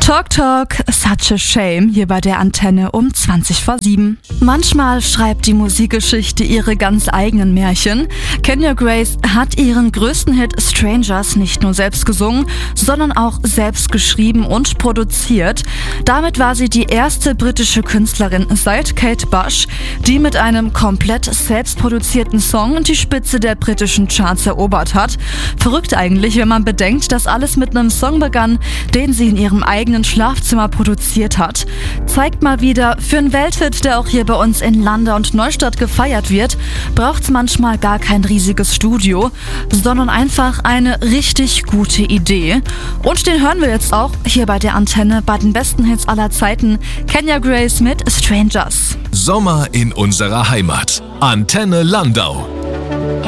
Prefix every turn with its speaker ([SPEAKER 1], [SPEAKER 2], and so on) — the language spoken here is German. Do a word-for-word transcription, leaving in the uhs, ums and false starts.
[SPEAKER 1] Talk Talk, such a shame, hier bei der Antenne um zwanzig vor sieben. Manchmal schreibt die Musikgeschichte ihre ganz eigenen Märchen. Kenya Grace hat ihren größten Hit Strangers nicht nur selbst gesungen, sondern auch selbst geschrieben und produziert. Damit war sie die erste britische Künstlerin seit Kate Bush, die mit einem komplett selbst produzierten Song die Spitze der britischen Charts erobert hat. Verrückt eigentlich, wenn man bedenkt, dass alles mit einem Song begann, den sie in ihrem eigenen Schlafzimmer produziert hat. Zeigt mal wieder, für einen Welthit, der auch hier bei uns in Landau und Neustadt gefeiert wird, braucht's manchmal gar kein riesiges Studio, sondern einfach eine richtig gute Idee. Und den hören wir jetzt auch hier bei der Antenne bei den besten Hits aller Zeiten. Kenya Grace mit Strangers.
[SPEAKER 2] Sommer in unserer Heimat. Antenne Landau.